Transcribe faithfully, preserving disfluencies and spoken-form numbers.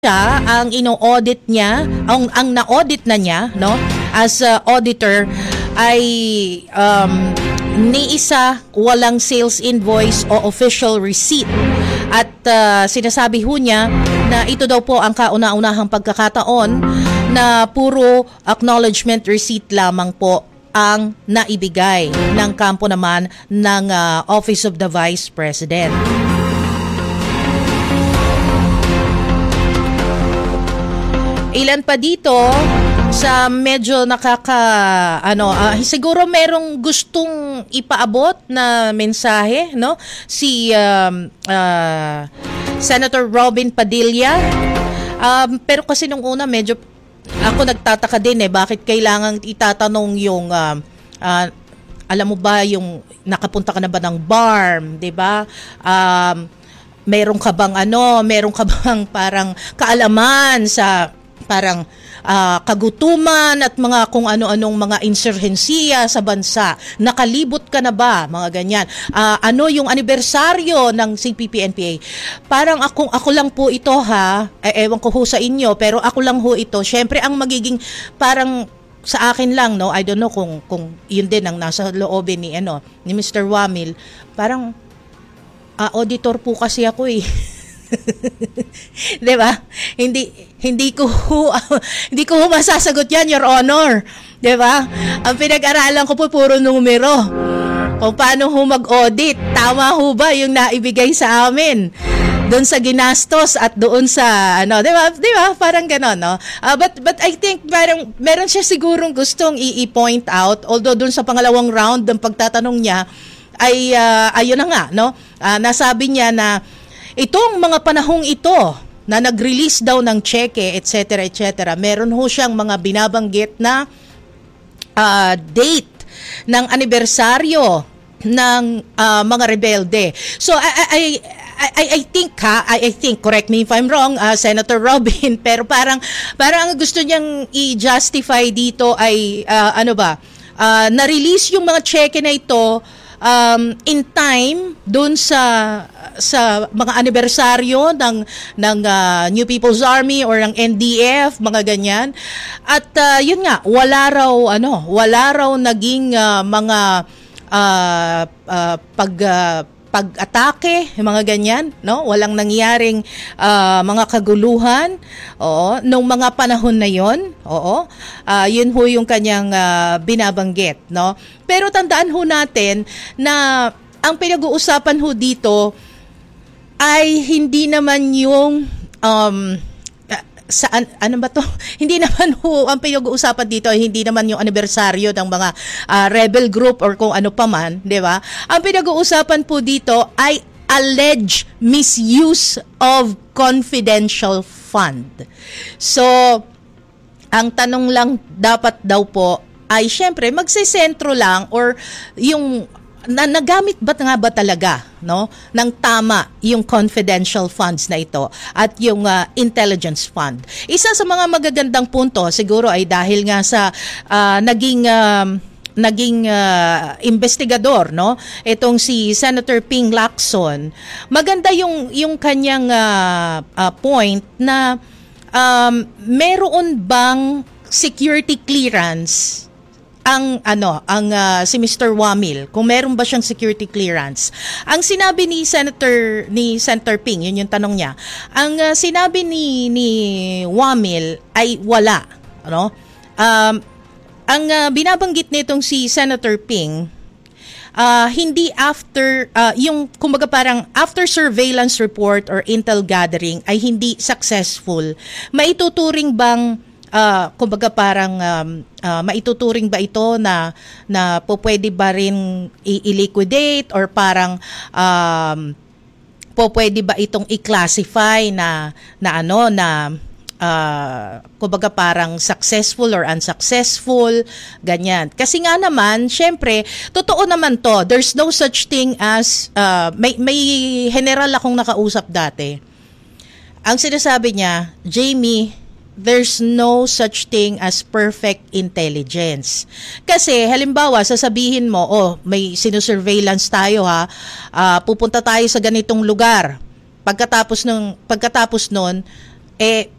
siya ang ino-audit niya, ang ang na-audit na niya, no, as a auditor ay um, ni isa walang sales invoice o official receipt. At uh, sinasabi ho niya na ito daw po ang kauna-unahang pagkakataon na puro acknowledgement receipt lamang po ang naibigay ng kampo naman ng uh, Office of the Vice President. Ilan pa dito sa medyo nakaka ano uh, siguro merong gustong ipaabot na mensahe, no, si um, uh, Senator Robin Padilla, um, pero kasi nung una medyo ako nagtataka din eh bakit kailangang itatanong yung uh, uh, alam mo ba yung nakapunta ka na ba ng barm, 'di ba? Um, meron ka bang ano, meron ka bang parang kaalaman sa parang uh, kagutuman at mga kung ano-anong mga insurhensiya sa bansa. Nakalibot ka na ba? Mga ganyan. Uh, ano yung anibersaryo ng C P P N P A? Parang ako, ako lang po ito ha. Eh, ewan ko ho sa inyo, pero ako lang ho ito. Siyempre ang magiging parang sa akin lang, no, I don't know kung kung yun din ang nasa loobin ni ano ni Mister Wamil. Parang uh, auditor po kasi ako eh. 'Di ba? Hindi hindi ko hindi ko masasagot 'yan, Your Honor. 'Di ba? Ang pinag-aralan ko po puro numero. Kung paano ho mag-audit, tama ho ba yung naibigay sa amin? Doon sa ginastos at doon sa ano, 'di ba? 'Di ba? Parang gano'n, no? Uh, but but I think parang meron siya sigurong gustong i-point out, although doon sa pangalawang round ng pagtatanong niya ay uh, ayun na nga, no? Uh, nasabi niya na itong mga panahong ito na nag-release daw ng cheque, et cetera, et cetera, meron ho siyang mga binabanggit na uh, date ng anibersaryo ng uh, mga rebelde. So I I I, I think ha, I, I think, correct me if I'm wrong, uh, Senator Robin, pero parang parang gusto niyang i-justify dito ay uh, ano ba? Uh, na-release yung mga cheque na ito Um, in time doon sa sa mga anibersaryo ng ng uh, New People's Army or ng N D F, mga ganyan. At uh, yun nga, wala raw ano, wala raw naging uh, mga uh, uh, pag uh, pag-atake, mga ganyan, no? Walang nangyaring uh, mga kaguluhan, oo, nung mga panahon na yon, oo, uh, yun ho yung kanyang uh, binabanggit, no? Pero tandaan ho natin na ang pinag-uusapan ho dito ay hindi naman yung um, saan ano ba to? Hindi naman ho ang pinag-uusapan dito ay hindi naman yung anibersaryo ng mga uh, rebel group or kung ano pa man, 'di ba? Ang pinag-uusapan po dito ay alleged misuse of confidential fund. So, ang tanong lang dapat daw po ay syempre magsisentro lang or yung na nagamit ba nga ba talaga, no, ng tama yung confidential funds na ito at yung uh, intelligence fund. Isa sa mga magagandang punto siguro ay dahil nga sa uh, naging uh, naging uh, investigador, no, itong si Senator Ping Lacson. Maganda yung yung kanyang uh, uh, point na um, meron bang security clearance ang ano ang uh, si Mister Wamil, kung meron ba siyang security clearance. Ang sinabi ni Senator ni Senator Ping, yun yung tanong niya. Ang uh, sinabi ni ni Wamil ay wala, ano? Um, ang uh, binabanggit nitong si Senator Ping, uh, hindi after uh, yung kumbaga parang after surveillance report or intel gathering ay hindi successful. Maituturing bang Uh, kumbaga parang um, uh, maituturing ba ito na na po pwede ba rin i-liquidate or parang um, po pwede ba itong i-classify na na ano na uh, kumbaga parang successful or unsuccessful, ganyan. Kasi nga naman, syempre, totoo naman to, there's no such thing as uh, may may general akong nakausap dati. Ang sinasabi niya, Jamie, there's no such thing as perfect intelligence. Kasi halimbawa sasabihin mo, oh, may sinusurveillance tayo ha, uh, pupunta tayo sa ganitong lugar. Pagkatapos ng pagkatapos noon, eh